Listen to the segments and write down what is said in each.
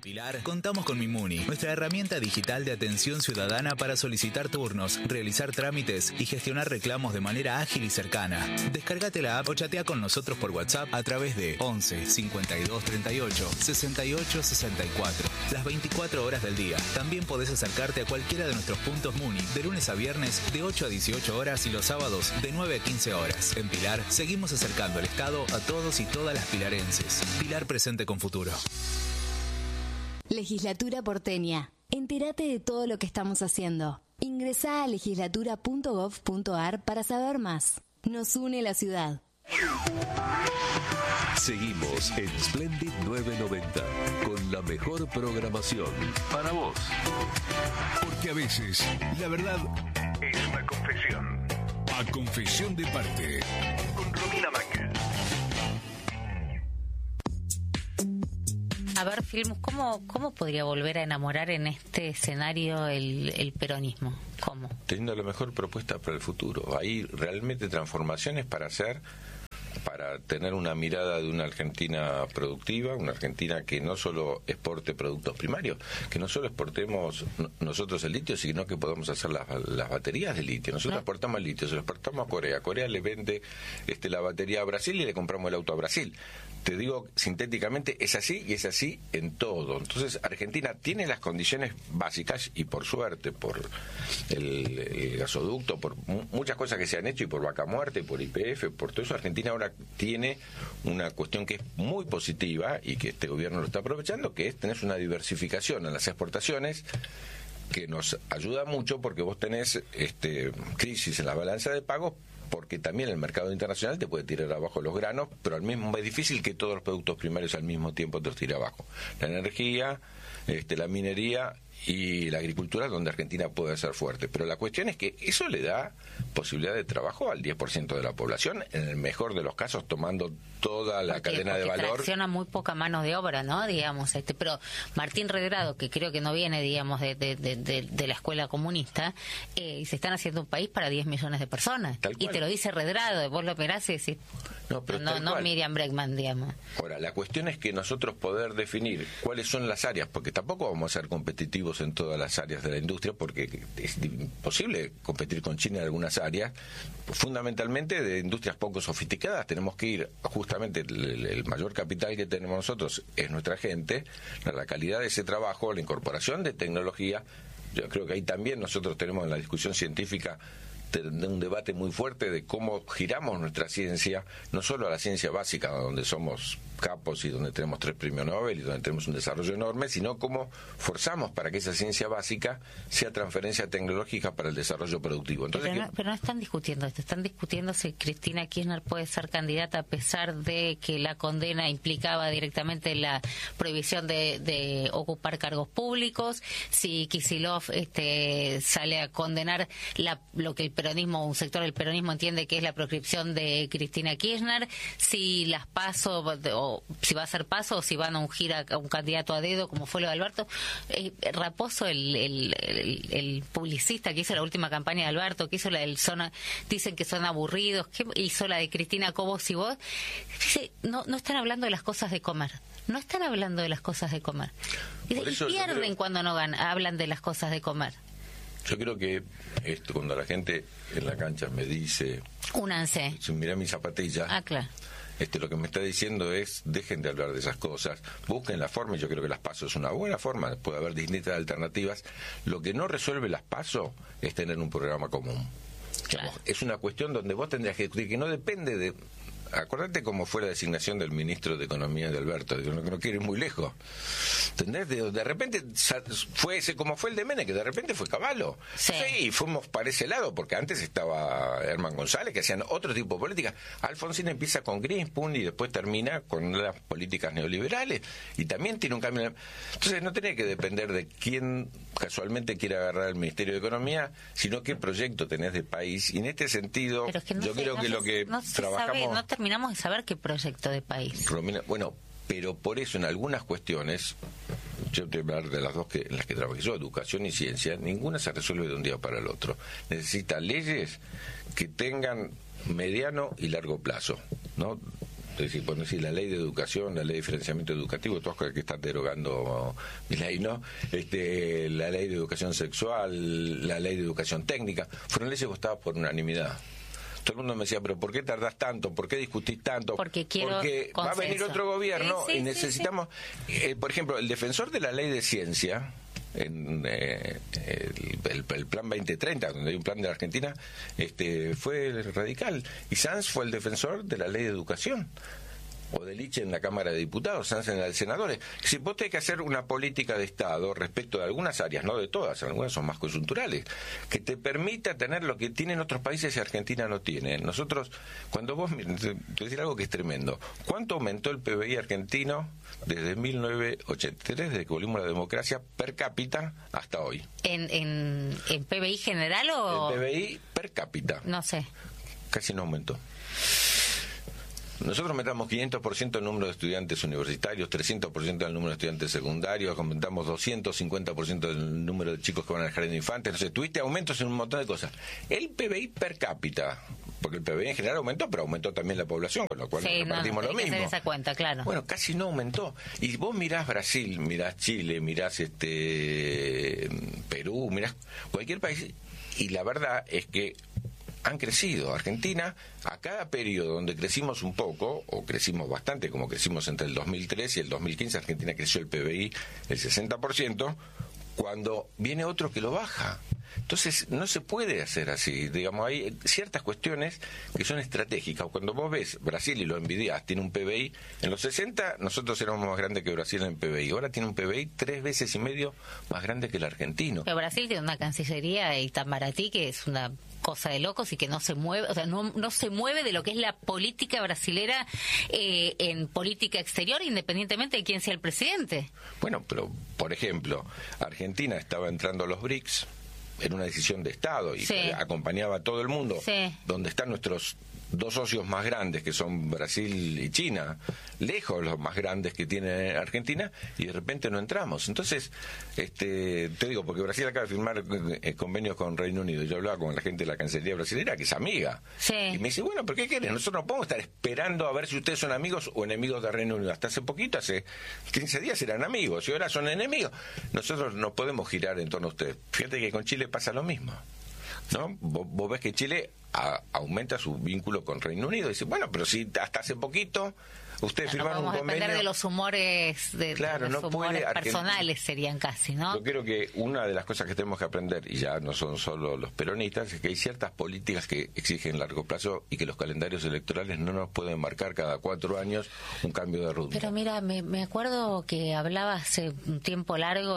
Pilar, contamos con Mimuni, nuestra herramienta digital de atención ciudadana para solicitar turnos, realizar trámites y gestionar reclamos de manera ágil y cercana. Descárgate la app o chatea con nosotros por WhatsApp a través de 11 52 38 68 64. Las 24 horas del día. También podés acercarte a cualquiera de nuestros puntos Muni de lunes a viernes de 8 a 18 horas y los sábados de 9 a 15 horas. En Pilar, seguimos acercando el Estado a todos y todas las pilarenses. Pilar presente con futuro. Legislatura porteña. Entérate de todo lo que estamos haciendo. Ingresá a legislatura.gov.ar para saber más. Nos une la ciudad. Seguimos en Splendid 990 con la mejor programación para vos. Porque a veces la verdad Es una confesión. a confesión de parte. Con Romina Mangel. A ver, Filmus, ¿cómo podría volver a enamorar en este escenario el peronismo? ¿Cómo? Teniendo la mejor propuesta para el futuro. Hay realmente transformaciones para hacer, para tener una mirada de una Argentina productiva, una Argentina que no solo exporte productos primarios, que no solo exportemos nosotros el litio, sino que podamos hacer las baterías de litio. Nosotros exportamos el litio, se lo exportamos a Corea. Corea le vende la batería a Brasil y le compramos el auto a Brasil. Te digo sintéticamente, es así y es así en todo. Entonces Argentina tiene las condiciones básicas y por suerte, por el gasoducto, por muchas cosas que se han hecho y por Vaca Muerta y por YPF, por todo eso, Argentina ahora tiene una cuestión que es muy positiva y que este gobierno lo está aprovechando, que es tener una diversificación en las exportaciones que nos ayuda mucho porque vos tenés crisis en la balanza de pagos, porque también el mercado internacional te puede tirar abajo los granos, pero al mismo es difícil que todos los productos primarios al mismo tiempo te los tire abajo. La energía, la minería y la agricultura, donde Argentina puede ser fuerte. Pero la cuestión es que eso le da posibilidad de trabajo al 10% de la población, en el mejor de los casos, tomando toda la cadena de valor. Tracciona muy poca mano de obra, ¿no? Digamos, pero Martín Redrado, que creo que no viene, digamos, de la escuela comunista, y se están haciendo un país para 10 millones de personas. Y te lo dice Redrado, vos lo mirás y decís, no Miriam Bregman, digamos. Ahora, la cuestión es que nosotros poder definir cuáles son las áreas, porque tampoco vamos a ser competitivos en todas las áreas de la industria, porque es imposible competir con China en algunas áreas, fundamentalmente de industrias poco sofisticadas. Tenemos que ir, justamente el mayor capital que tenemos nosotros es nuestra gente, la calidad de ese trabajo, la incorporación de tecnología. Yo creo que ahí también nosotros tenemos en la discusión científica un debate muy fuerte de cómo giramos nuestra ciencia, no solo a la ciencia básica, donde somos capos y donde tenemos 3 premios Nobel y donde tenemos un desarrollo enorme, sino cómo forzamos para que esa ciencia básica sea transferencia tecnológica para el desarrollo productivo. Entonces, pero no están discutiendo esto, están discutiendo si Cristina Kirchner puede ser candidata a pesar de que la condena implicaba directamente la prohibición de ocupar cargos públicos, si Kicillof sale a condenar lo que el peronismo, un sector del peronismo entiende que es la proscripción de Cristina Kirchner, si las PASO, o si va a ser PASO, o si van a ungir a un candidato a dedo, como fue lo de Alberto. Raposo, el publicista que hizo la última campaña de Alberto, que hizo la del Zona, dicen que son aburridos, que hizo la de Cristina Cobos y vos, dice, no están hablando de las cosas de comer. No están hablando de las cosas de comer. Y pierden cuando no hablan de las cosas de comer. Yo creo que cuando la gente en la cancha me dice, únanse, mira mis zapatillas, claro. Lo que me está diciendo es, dejen de hablar de esas cosas, busquen la forma, y yo creo que las PASO es una buena forma, puede haber distintas alternativas. Lo que no resuelve las PASO es tener un programa común. Claro. Es una cuestión donde vos tendrías que discutir, que no depende de... Acordate cómo fue la designación del ministro de Economía de Alberto, no quiero ir muy lejos. ¿Entendés? De repente fue ese como fue el de Menem, que de repente fue Cavallo. Sí, fuimos para ese lado, porque antes estaba Herman González, que hacían otro tipo de políticas. Alfonsín empieza con Greenspoon y después termina con las políticas neoliberales, y también tiene un cambio. Entonces no tenés que depender de quién casualmente quiere agarrar el Ministerio de Economía, sino qué proyecto tenés de país. Y en este sentido, yo creo que lo que trabajamos... terminamos de saber qué proyecto de país. Romina, bueno, pero por eso en algunas cuestiones, yo te voy a hablar de las dos en las que trabajé yo, educación y ciencia, ninguna se resuelve de un día para el otro. Necesita leyes que tengan mediano y largo plazo, ¿no? decir, por decir, la ley de educación, la ley de financiamiento educativo, todas cosas que están derogando Milei, ¿no? La ley de educación sexual, la ley de educación técnica, fueron leyes votadas por unanimidad. Todo el mundo me decía, pero ¿por qué tardás tanto? ¿Por qué discutís tanto? Porque va a venir otro gobierno y necesitamos... por ejemplo, el defensor de la ley de ciencia, en el plan 2030, donde hay un plan de la Argentina, fue radical. Y Sanz fue el defensor de la ley de educación. O de Liche en la Cámara de Diputados, Sanz en la de Senadores. Si vos tenés que hacer una política de Estado respecto de algunas áreas, no de todas, algunas son más coyunturales, que te permita tener lo que tienen otros países y Argentina no tiene. Nosotros, cuando vos, te voy a decir algo que es tremendo, ¿cuánto aumentó el PBI argentino desde 1983, desde que volvimos a la democracia, per cápita hasta hoy? ¿En PBI general o...? El PBI per cápita. No sé. Casi no aumentó. Nosotros aumentamos 500% el número de estudiantes universitarios, 300% el número de estudiantes secundarios, aumentamos 250% el número de chicos que van al jardín de infantes, no sé, tuviste aumentos en un montón de cosas. El PBI per cápita, porque el PBI en general aumentó, pero aumentó también la población, con lo cual repartimos lo mismo. Esa cuenta, claro. Bueno, casi no aumentó. Y vos mirás Brasil, mirás Chile, mirás Perú, mirás cualquier país, y la verdad es que han crecido. Argentina, a cada periodo donde crecimos un poco, o crecimos bastante, como crecimos entre el 2003 y el 2015, Argentina creció el PBI el 60%, cuando viene otro que lo baja. Entonces, no se puede hacer así. Digamos, hay ciertas cuestiones que son estratégicas. Cuando vos ves Brasil y lo envidias, tiene un PBI, en los 60 nosotros éramos más grandes que Brasil en PBI. Ahora tiene un PBI 3 veces y medio más grande que el argentino. Pero Brasil tiene una cancillería y Itamaraty que es una cosa de locos y que no se mueve, o sea, no se mueve de lo que es la política brasilera en política exterior, independientemente de quién sea el presidente. Bueno, pero, por ejemplo, Argentina estaba entrando a los BRICS en una decisión de Estado y que acompañaba a todo el mundo, donde están nuestros dos socios más grandes, que son Brasil y China, lejos los más grandes que tiene Argentina, y de repente no entramos. Entonces, te digo, porque Brasil acaba de firmar convenios con Reino Unido. Yo hablaba con la gente de la Cancillería brasileña, que es amiga, y me dice, bueno, ¿pero qué quieren? Nosotros no podemos estar esperando a ver si ustedes son amigos o enemigos de Reino Unido. Hasta hace poquito, hace 15 días eran amigos, y ahora son enemigos. Nosotros no podemos girar en torno a ustedes. Fíjate que con Chile pasa lo mismo, ¿no? Vos ves que Chile aumenta su vínculo con Reino Unido. Dice, bueno, pero si hasta hace poquito ustedes firmaron un convenio... No depender de los humores, claro, de los humores personales serían casi, ¿no? Yo creo que una de las cosas que tenemos que aprender, y ya no son solo los peronistas, es que hay ciertas políticas que exigen largo plazo y que los calendarios electorales no nos pueden marcar cada 4 años un cambio de rumbo. Pero mira, me acuerdo que hablaba hace un tiempo largo,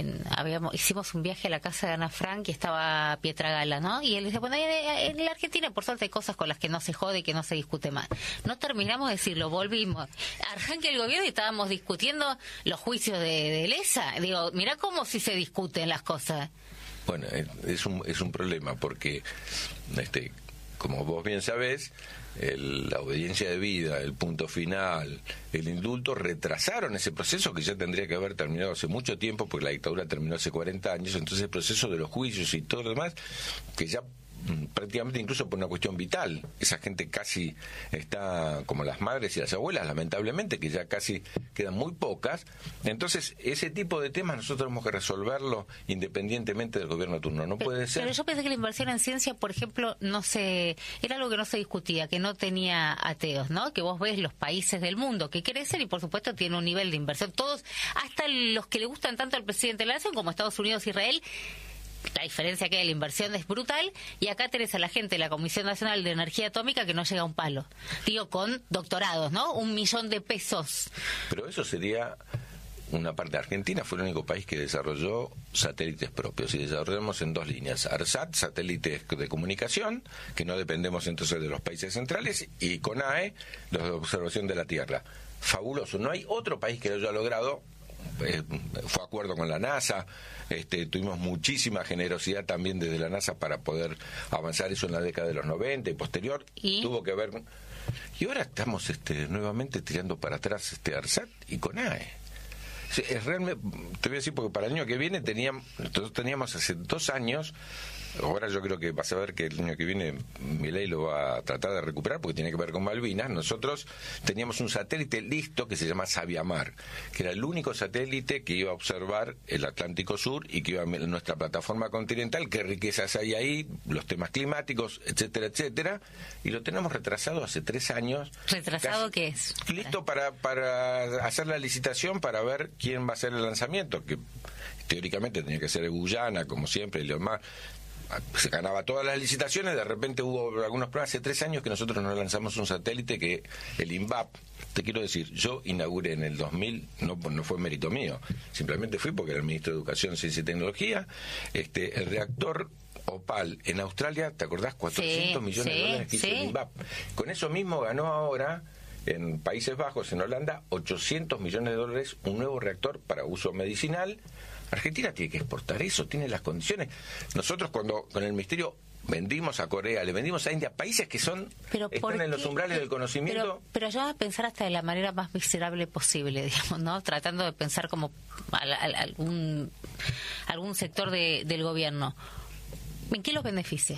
hicimos un viaje a la casa de Ana Frank y estaba Pietragala, ¿no? Y él dice, bueno, en la Argentina por suerte hay cosas con las que no se jode y que no se discute más. No terminamos de decirlo, volvimos. Arranca el gobierno y estábamos discutiendo los juicios de Lesa. Digo, mirá cómo si se discuten las cosas. Bueno, es un problema porque, como vos bien sabés, la obediencia de vida, el punto final, el indulto retrasaron ese proceso que ya tendría que haber terminado hace mucho tiempo, porque la dictadura terminó hace 40 años. Entonces el proceso de los juicios y todo lo demás, que ya prácticamente incluso por una cuestión vital, esa gente casi está como las madres y las abuelas, lamentablemente, que ya casi quedan muy pocas. Entonces ese tipo de temas nosotros tenemos que resolverlo independientemente del gobierno de turno. No puede ser. Pero yo pensé que la inversión en ciencia, por ejemplo, era algo que no se discutía, que no tenía ateos, ¿no? Que vos ves los países del mundo que crecen y por supuesto tienen un nivel de inversión, todos, hasta los que le gustan tanto al presidente de la nación como Estados Unidos e Israel. La diferencia que hay, la inversión es brutal, y acá tenés a la gente de la Comisión Nacional de Energía Atómica que no llega a un palo. Digo, con doctorados, ¿no? 1 millón de pesos. Pero eso sería una parte. Argentina fue el único país que desarrolló satélites propios, y desarrollamos en 2 líneas. ARSAT, satélites de comunicación, que no dependemos entonces de los países centrales, y CONAE, los de observación de la Tierra. Fabuloso. No hay otro país que lo haya logrado. Fue acuerdo con la NASA, tuvimos muchísima generosidad también desde la NASA para poder avanzar eso en la década de los 90 y posterior. Tuvo que ver, y ahora estamos nuevamente tirando para atrás ARSAT y CONAE. Es realmente, te voy a decir, porque para el año que viene nosotros teníamos hace 2 años Ahora yo creo que vas a ver que el año que viene Milei lo va a tratar de recuperar porque tiene que ver con Malvinas. Nosotros teníamos un satélite listo que se llama Sabiamar, que era el único satélite que iba a observar el Atlántico Sur y que iba a nuestra plataforma continental, qué riquezas hay ahí, los temas climáticos, etcétera, etcétera, y lo tenemos retrasado hace 3 años. ¿Retrasado qué es? Listo para hacer la licitación para ver quién va a hacer el lanzamiento, que teóricamente tenía que ser Guyana, como siempre, León Mar. Se ganaba todas las licitaciones, de repente hubo algunos problemas. Hace 3 años que nosotros nos lanzamos un satélite que el INVAP, te quiero decir, yo inauguré en el 2000, no fue mérito mío, simplemente fui porque era el ministro de Educación, Ciencia y Tecnología, el reactor Opal en Australia, ¿te acordás? 400 millones de dólares que hizo el INVAP. Con eso mismo ganó ahora en Países Bajos, en Holanda, 800 millones de dólares, un nuevo reactor para uso medicinal. Argentina tiene que exportar eso, tiene las condiciones. Nosotros cuando con el Ministerio vendimos a Corea, le vendimos a India, países que están en los umbrales del conocimiento. Pero yo voy a pensar hasta de la manera más miserable posible, digamos, ¿no? Tratando de pensar como algún sector del gobierno. ¿En qué los beneficia?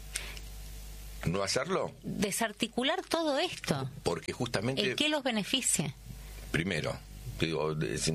¿No hacerlo? Desarticular todo esto. Porque justamente... ¿En qué los beneficia? Primero, digo,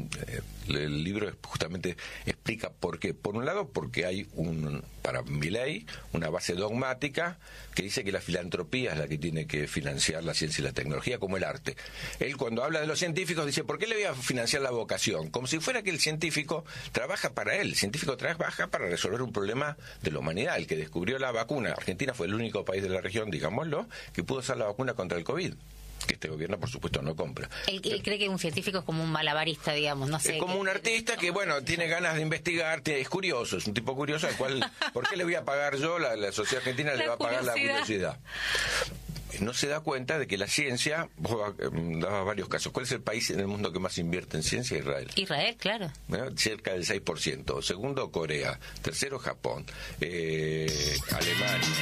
el libro justamente explica por qué. Por un lado, porque hay para Milei una base dogmática que dice que la filantropía es la que tiene que financiar la ciencia y la tecnología, como el arte. Él cuando habla de los científicos dice, ¿por qué le voy a financiar la vocación? Como si fuera que el científico trabaja para él. El científico trabaja para resolver un problema de la humanidad. El que descubrió la vacuna, Argentina fue el único país de la región, digámoslo, que pudo usar la vacuna contra el COVID. Que este gobierno, por supuesto, no compra. Él cree que un científico es como un malabarista, digamos, no sé. Es como un artista que, bueno, tiene ganas de investigar, es curioso, es un tipo curioso al cual, ¿por qué le voy a pagar yo? La sociedad argentina le va a pagar la curiosidad. No se da cuenta de que la ciencia, vos dabas varios casos. ¿Cuál es el país en el mundo que más invierte en ciencia? Israel. Israel, claro. Bueno, cerca del 6%. Segundo, Corea. Tercero, Japón. Alemania.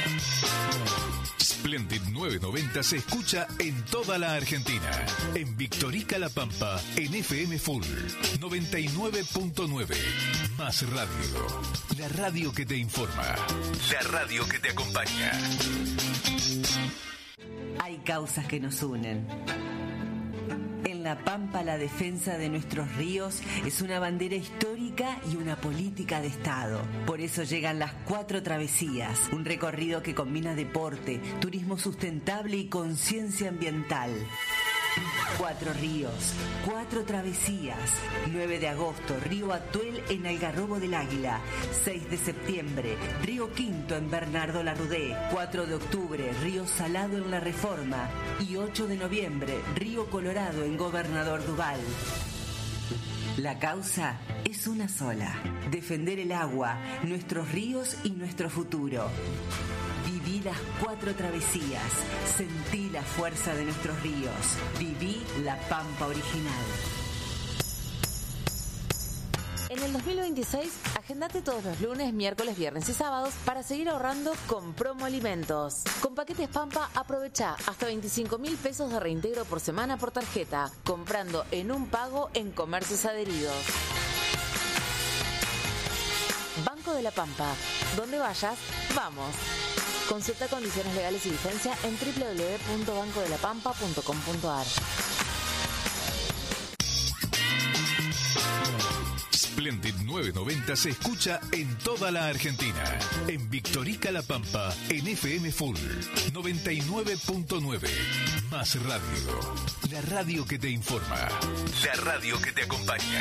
Splendid 990 se escucha en toda la Argentina. En Victorica La Pampa, en FM Full 99.9. Más radio. La radio que te informa. La radio que te acompaña. Hay causas que nos unen. En La Pampa, la defensa de nuestros ríos es una bandera histórica y una política de Estado. Por eso llegan las 4 travesías, un recorrido que combina deporte, turismo sustentable y conciencia ambiental. 4 ríos, 4 travesías. 9 de agosto, Río Atuel en Algarrobo del Águila. 6 de septiembre, Río Quinto en Bernardo Larrudé. 4 de octubre, Río Salado en La Reforma. Y 8 de noviembre, Río Colorado en Gobernador Duval. La causa es una sola: defender el agua, nuestros ríos y nuestro futuro. Viví las 4 travesías, sentí la fuerza de nuestros ríos, viví La Pampa original. En el 2026, agendate todos los lunes, miércoles, viernes y sábados para seguir ahorrando con Promo Alimentos. Con paquetes Pampa, aprovecha hasta 25.000 pesos de reintegro por semana por tarjeta, comprando en un pago en comercios adheridos. Banco de la Pampa. Donde vayas, vamos. Consulta condiciones legales y vigencia en www.bancodelapampa.com.ar. Splendid 990 se escucha en toda la Argentina. En Victorica La Pampa, en FM Full 99.9. Más radio. La radio que te informa. La radio que te acompaña.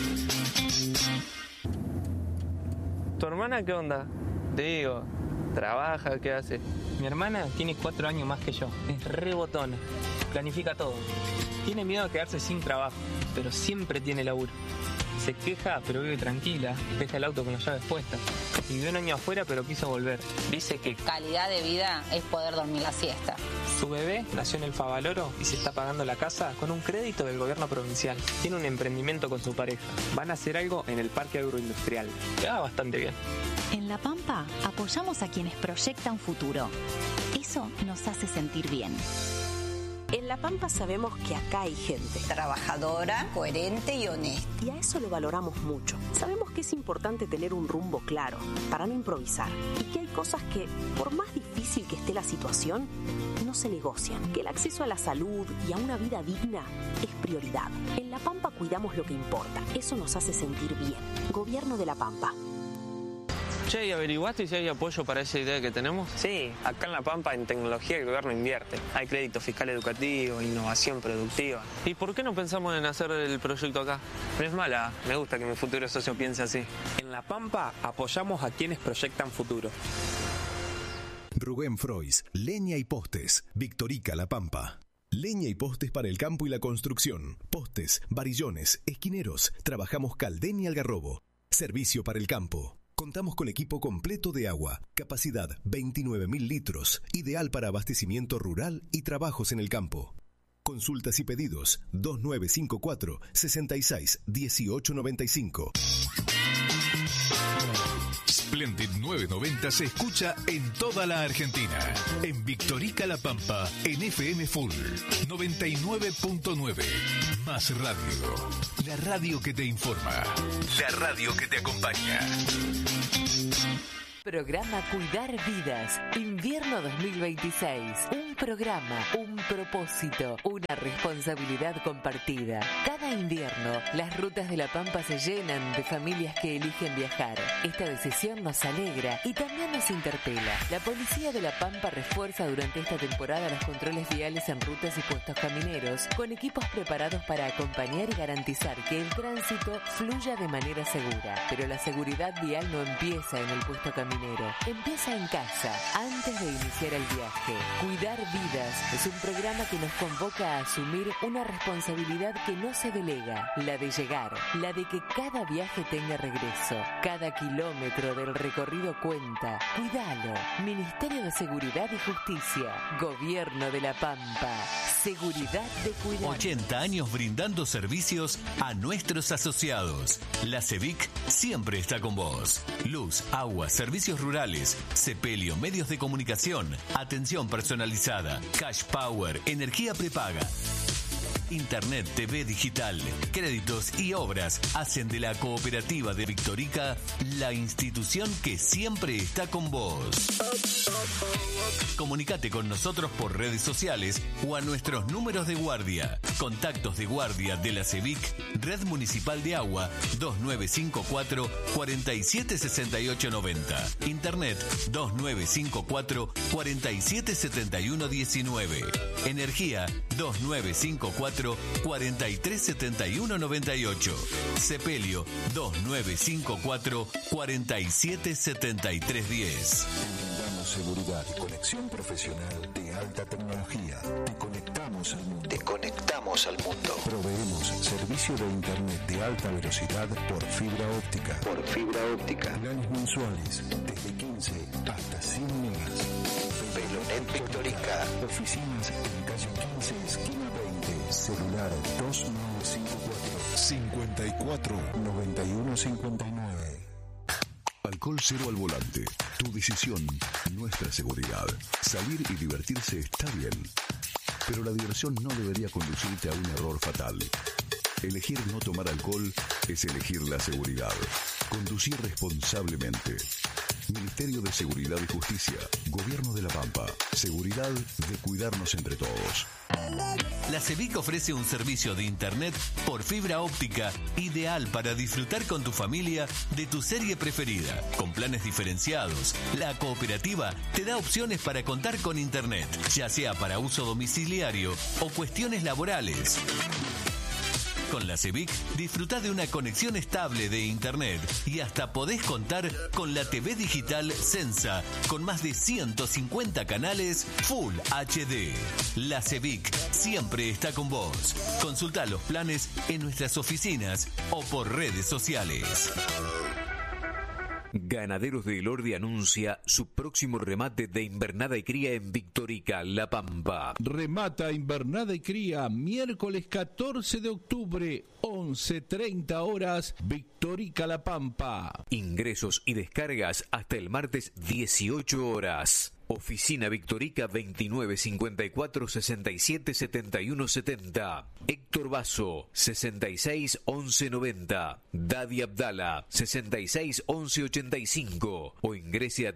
¿Tu hermana qué onda? Te digo, ¿trabaja? ¿Qué hace? Mi hermana tiene 4 años más que yo. Es re botona. Planifica todo. Tiene miedo a quedarse sin trabajo, pero siempre tiene laburo. Se queja, pero vive tranquila. Deja el auto con las llaves puestas. Vivió un año afuera, pero quiso volver. Dice que calidad de vida es poder dormir la siesta. Su bebé nació en el Favaloro y se está pagando la casa con un crédito del gobierno provincial. Tiene un emprendimiento con su pareja. Van a hacer algo en el parque agroindustrial. Le va bastante bien. En La Pampa apoyamos a quienes proyectan futuro. Eso nos hace sentir bien. En La Pampa sabemos que acá hay gente trabajadora, coherente y honesta. Y a eso lo valoramos mucho. Sabemos que es importante tener un rumbo claro para no improvisar. Y que hay cosas que, por más difícil que esté la situación, no se negocian. Que el acceso a la salud y a una vida digna es prioridad. En La Pampa cuidamos lo que importa. Eso nos hace sentir bien. Gobierno de La Pampa. Che, ¿y averiguaste si hay apoyo para esa idea que tenemos? Sí, acá en La Pampa en tecnología el gobierno invierte. Hay crédito fiscal educativo, innovación productiva. ¿Y por qué no pensamos en hacer el proyecto acá? No es mala, me gusta que mi futuro socio piense así. En La Pampa apoyamos a quienes proyectan futuro. Rubén Frois, Leña y Postes, Victorica La Pampa. Leña y postes para el campo y la construcción. Postes, varillones, esquineros. Trabajamos Caldén y Algarrobo. Servicio para el campo. Contamos con equipo completo de agua, capacidad 29.000 litros, ideal para abastecimiento rural y trabajos en el campo. Consultas y pedidos 2954 66 1895. Splendid 990 se escucha en toda la Argentina. En Victorica La Pampa, en FM Full 99.9. Más radio. La radio que te informa. La radio que te acompaña. Programa Cuidar Vidas, invierno 2026. Un programa, un propósito, una responsabilidad compartida. Cada invierno, las rutas de La Pampa se llenan de familias que eligen viajar. Esta decisión nos alegra y también nos interpela. La Policía de La Pampa refuerza durante esta temporada los controles viales en rutas y puestos camineros, con equipos preparados para acompañar y garantizar que el tránsito fluya de manera segura. Pero la seguridad vial no empieza en el puesto caminero. Empieza en casa, antes de iniciar el viaje. Cuidar Vidas es un programa que nos convoca a asumir una responsabilidad que no se delega, la de llegar, la de que cada viaje tenga regreso. Cada kilómetro del recorrido cuenta. Cuidalo. Ministerio de Seguridad y Justicia. Gobierno de La Pampa. Seguridad de cuidar. 80 años brindando servicios a nuestros asociados. La CEVIC siempre está con vos. Luz, agua, servicios rurales, sepelio, medios de comunicación, atención personalizada, cash power, energía prepaga. Internet, TV digital, créditos y obras hacen de la cooperativa de Victorica la institución que siempre está con vos. Comunicate con nosotros por redes sociales o a nuestros números de guardia. Contactos de guardia de la CEVIC, Red Municipal de Agua, 2954 476890. Internet 2954 477119. Energía 2954 437198. Sepelio 2954 477310. Brindamos seguridad y conexión profesional de alta tecnología. Te conectamos al mundo. Proveemos servicio de internet de alta velocidad por fibra óptica. Planes mensuales desde 15 hasta 100 megas. Pelonet Victorica. Oficinas en calle 15, esquina 20. Celular 2954 9159. Alcohol cero al volante. Tu decisión, nuestra seguridad. Salir y divertirse está bien, pero la diversión no debería conducirte a un error fatal. Elegir no tomar alcohol es elegir la seguridad. Conducir responsablemente. Ministerio de Seguridad y Justicia. Gobierno de La Pampa. Seguridad de cuidarnos entre todos. La CEVIC ofrece un servicio de internet por fibra óptica ideal para disfrutar con tu familia de tu serie preferida. Con planes diferenciados, la cooperativa te da opciones para contar con internet, ya sea para uso domiciliario o cuestiones laborales. Con la CEVIC disfrutá de una conexión estable de internet y hasta podés contar con la TV digital Sensa con más de 150 canales Full HD. La CEVIC siempre está con vos. Consultá los planes en nuestras oficinas o por redes sociales. Ganaderos de Elordi anuncia su próximo remate de invernada y cría en Victorica, La Pampa. Remata invernada y cría miércoles 14 de octubre, 11:30 horas, Victorica, La Pampa. Ingresos y descargas hasta el martes 18 horas. Oficina Victorica 2954 67 71 70. Héctor Basso 66 11 90. Dadi Abdala 66 11 85. O ingrese a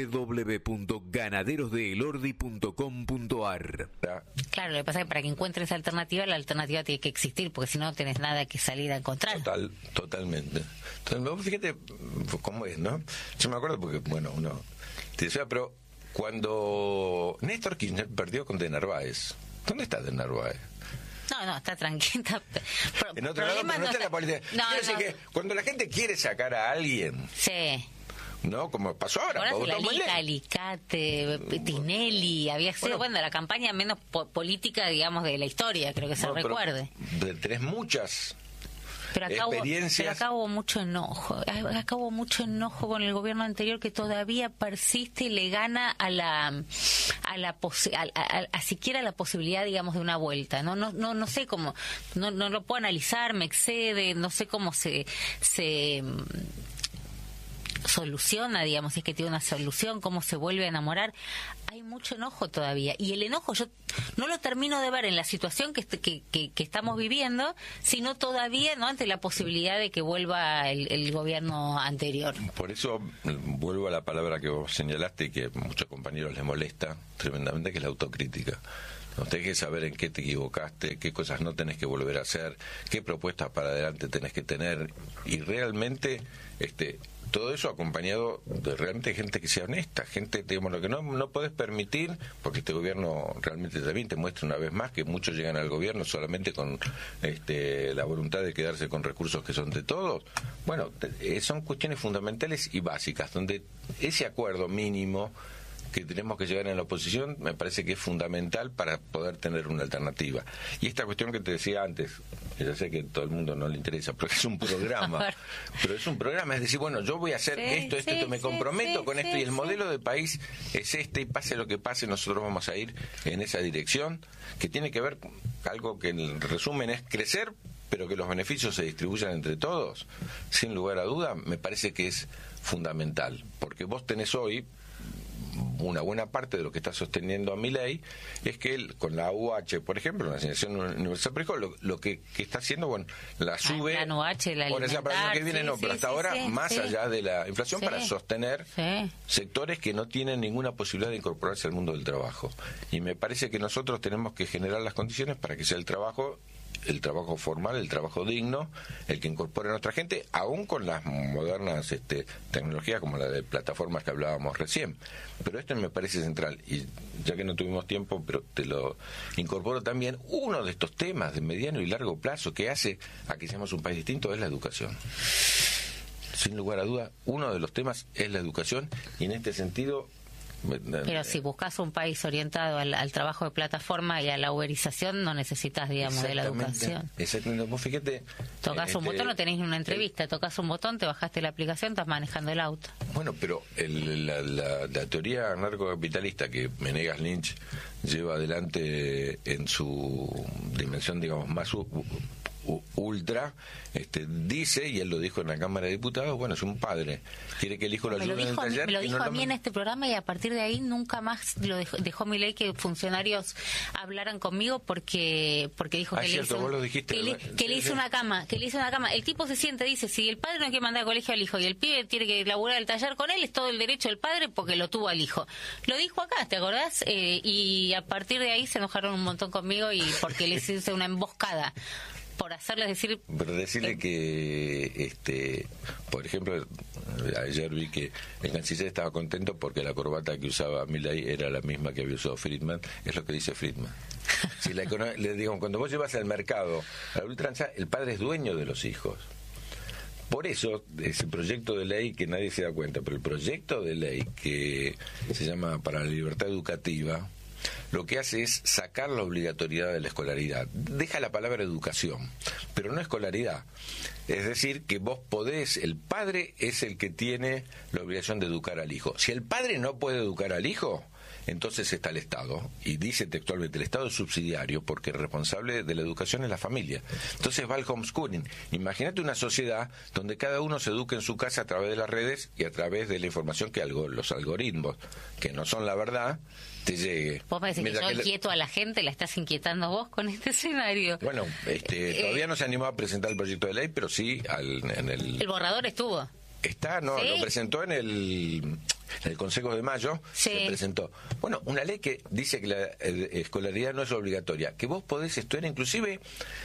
www.ganaderosdeelordi.com.ar. Claro, lo que pasa es que para que encuentres alternativa, la alternativa tiene que existir, porque si no, no tenés nada que salir a encontrar. Totalmente. Entonces, fíjate cómo es, ¿no? Yo me acuerdo porque, bueno, uno te decía, pero cuando Néstor Kirchner perdió con De Narváez, ¿dónde está De Narváez? No, está tranquila. En otro lado, pero no está en la política. Quiero decir que cuando la gente quiere sacar a alguien... Sí. ¿No? Como pasó ahora. Alicate, Tinelli, había sido, bueno, la campaña menos política, digamos, de la historia, creo que se recuerde. Tenés muchas pero acá hubo mucho enojo. Acá hubo mucho enojo con el gobierno anterior que todavía persiste y le gana a siquiera la posibilidad, digamos, de una vuelta. No sé cómo, no lo puedo analizar, me excede, no sé cómo se soluciona, digamos, si es que tiene una solución, cómo se vuelve a enamorar. Hay mucho enojo todavía, y el enojo yo no lo termino de ver en la situación que estamos viviendo, sino todavía no ante la posibilidad de que vuelva el gobierno anterior. Por eso vuelvo a la palabra que vos señalaste y que a muchos compañeros les molesta tremendamente, que es la autocrítica. No tenés que saber en qué te equivocaste, qué cosas no tenés que volver a hacer, qué propuestas para adelante tenés que tener, y realmente todo eso acompañado de realmente gente que sea honesta, gente, digamos, lo que no podés permitir, porque este gobierno realmente también te muestra una vez más que muchos llegan al gobierno solamente con la voluntad de quedarse con recursos que son de todos. Bueno, son cuestiones fundamentales y básicas, donde ese acuerdo mínimo que tenemos que llegar en la oposición me parece que es fundamental para poder tener una alternativa. Y esta cuestión que te decía antes, que ya sé que a todo el mundo no le interesa, porque es un programa, pero es un programa, es decir, bueno, yo voy a hacer esto, me comprometo con esto, y el modelo de país es y pase lo que pase, nosotros vamos a ir en esa dirección, que tiene que ver con algo que en resumen es crecer, pero que los beneficios se distribuyan entre todos, sin lugar a duda, me parece que es fundamental, porque vos tenés hoy una buena parte de lo que está sosteniendo a Milei es que él, con la UH, por ejemplo, la asignación universal por hijo, lo que está haciendo, bueno, la sube la UH, la para el año que viene, pero hasta ahora, más allá de la inflación, para sostener sectores que no tienen ninguna posibilidad de incorporarse al mundo del trabajo. Y me parece que nosotros tenemos que generar las condiciones para que sea el trabajo formal, el trabajo digno, el que incorpore a nuestra gente, aún con las modernas tecnologías como la de plataformas que hablábamos recién. Pero esto me parece central, y ya que no tuvimos tiempo, pero te lo incorporo también, uno de estos temas de mediano y largo plazo que hace a que seamos un país distinto es la educación. Sin lugar a duda, uno de los temas es la educación, y en este sentido... Pero si buscas un país orientado al trabajo de plataforma y a la uberización, no necesitas, digamos, de la educación. Exactamente. Vos fíjate, tocas un botón, no tenés una entrevista, tocas un botón, te bajaste la aplicación, estás manejando el auto. Bueno, pero la teoría anarcocapitalista que Menegas Lynch lleva adelante en su dimensión, digamos, más ultra, dice, y él lo dijo en la Cámara de Diputados, bueno, es un padre, quiere que el hijo lo ayude en el taller. Me lo dijo a mí en este programa, y a partir de ahí nunca más lo dejó Milei que funcionarios hablaran conmigo, porque dijo que le hizo una cama, el tipo se siente, dice, si el padre no quiere mandar al colegio al hijo y el pibe tiene que laburar el taller con él, es todo el derecho del padre porque lo tuvo al hijo. Lo dijo acá, ¿te acordás? Y a partir de ahí se enojaron un montón conmigo, y porque les hice una emboscada por hacerles decir... Pero decirle que, por ejemplo, ayer vi que el canciller estaba contento porque la corbata que usaba Milei era la misma que había usado Friedman, es lo que dice Friedman. Si le digo, cuando vos llevas al mercado a la ultranza, el padre es dueño de los hijos. Por eso, ese proyecto de ley que nadie se da cuenta, pero el proyecto de ley que se llama para la libertad educativa, lo que hace es sacar la obligatoriedad de la escolaridad. Deja la palabra educación, pero no escolaridad. Es decir, que vos podés, el padre es el que tiene la obligación de educar al hijo. Si el padre no puede educar al hijo, entonces está el Estado, y dice textualmente, el Estado es subsidiario porque el responsable de la educación es la familia. Entonces va el homeschooling. Imagínate una sociedad donde cada uno se eduque en su casa a través de las redes y a través de la información que los algoritmos, que no son la verdad, te llegue. Vos me decís que yo inquieto a la gente, la estás inquietando vos con este escenario. Bueno, todavía no se animó a presentar el proyecto de ley, pero sí en el... El borrador estuvo. Está, no, ¿sí? Lo presentó en el Consejo de Mayo, sí. Se presentó. Bueno, una ley que dice que la escolaridad no es obligatoria, que vos podés estudiar inclusive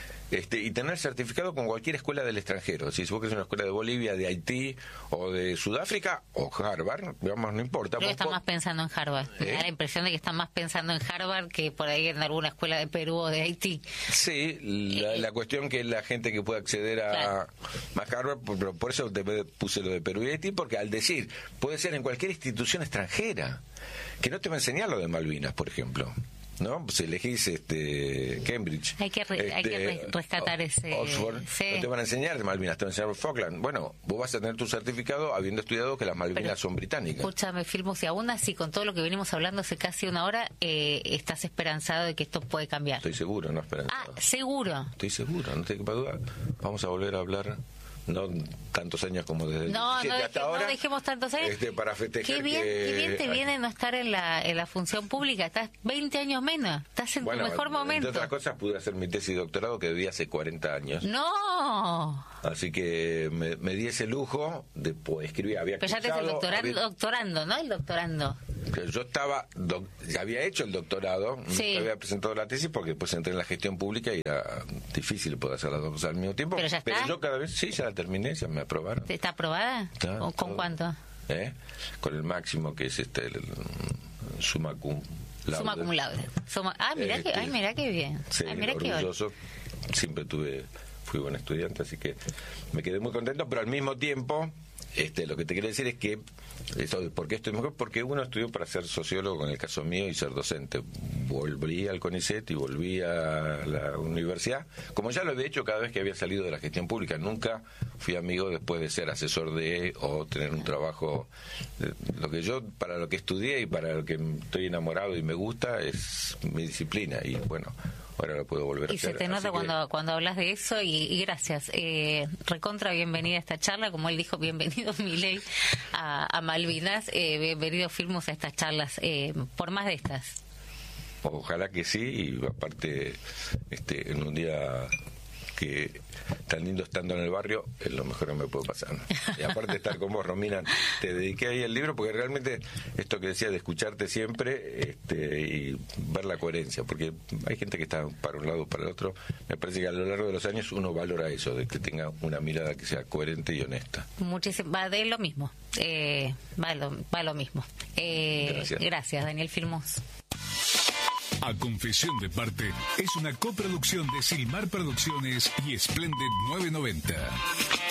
y tener certificado con cualquier escuela del extranjero. Si vos querés una escuela de Bolivia, de Haití o de Sudáfrica o Harvard, digamos, no importa. Creo que están más pensando en Harvard. Me da la impresión de que están más pensando en Harvard que por ahí en alguna escuela de Perú o de Haití. Sí, la cuestión que la gente que puede acceder a Harvard, por eso te puse lo de Perú y Haití, porque al decir, puede ser en cualquier institución extranjera, que no te va a enseñar lo de Malvinas, por ejemplo. ¿No? Pues elegís Cambridge. Hay que rescatar ese... Oxford. Sí. No te van a enseñar de Malvinas, te van a enseñar Falkland. Bueno, vos vas a tener tu certificado habiendo estudiado que las Malvinas son británicas. Escúchame, Filmus, y aún así, con todo lo que venimos hablando hace casi una hora, ¿estás esperanzado de que esto puede cambiar? Estoy seguro, no esperanzado. ¿Seguro? Estoy seguro, no te quepa duda. Vamos a volver a hablar... No tantos años como desde el hasta ahora. No dejemos tantos años. Para festejar qué bien te viene no estar en la función pública. Estás 20 años menos. Estás en tu mejor momento. Entre otras cosas, pude hacer mi tesis de doctorado que debía hace 40 años. ¡No! Así que me di ese lujo de poder escribir. Pero ya te estás doctorando, ¿no? El doctorando. Yo había hecho el doctorado, sí. Había presentado la tesis porque después entré en la gestión pública y era difícil poder hacer las dos cosas al mismo tiempo. Pero yo cada vez, sí, ya la terminé, ya me aprobaron. ¿Está aprobada? ¿Con cuánto? Con el máximo que es el summa cum laude. Summa cum laude. Mirá qué bien. Sí, orgulloso. Siempre fui buen estudiante, así que me quedé muy contento, pero al mismo tiempo... lo que te quiero decir es que ¿por qué estoy mejor? Porque uno estudió para ser sociólogo en el caso mío y ser docente. Volví al CONICET y volví a la universidad, como ya lo había hecho cada vez que había salido de la gestión pública. Nunca fui amigo después de ser asesor o tener un trabajo. Para lo que estudié y para lo que estoy enamorado y me gusta es mi disciplina, y bueno, ahora lo puedo volver a hacer. Y se te nota cuando hablas de eso, y gracias. Recontra bienvenida a esta charla, como él dijo, bienvenido Milei a Malvinas, bienvenido Filmus a estas charlas, por más de estas. Ojalá que sí, y aparte en un día que tan lindo estando en el barrio, es lo mejor que me puede pasar. Y aparte estar con vos, Romina, te dediqué ahí el libro porque realmente esto que decía de escucharte siempre y ver la coherencia, porque hay gente que está para un lado o para el otro. Me parece que a lo largo de los años uno valora eso, de que tenga una mirada que sea coherente y honesta. Muchísimo, va de lo mismo, va lo mismo. Gracias, Daniel Filmus. A Confesión de Parte es una coproducción de Silmar Producciones y Splendid 990.